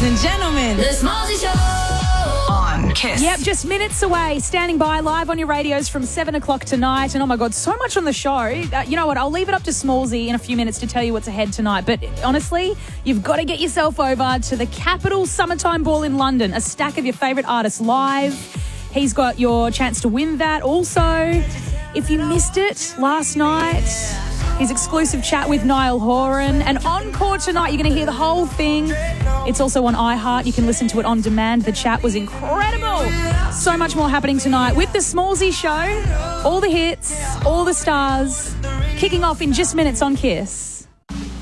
and gentlemen. The Smallzy Show on Kiss. Yep, just minutes away, standing by live on your radios from 7 o'clock tonight. And oh my God, so much on the show. You know what? I'll leave it up to Smallzy in a few minutes to tell you what's ahead tonight. But honestly, you've got to get yourself over to the Capital Summertime Ball in London. A stack of your favourite artists live. He's got your chance to win that. Also, if you missed it last night, his exclusive chat with Niall Horan. And encore tonight, you're going to hear the whole thing. It's also on iHeart. You can listen to it on demand. The chat was incredible. So much more happening tonight with the Smallzy Show. All the hits, all the stars, kicking off in just minutes on Kiss.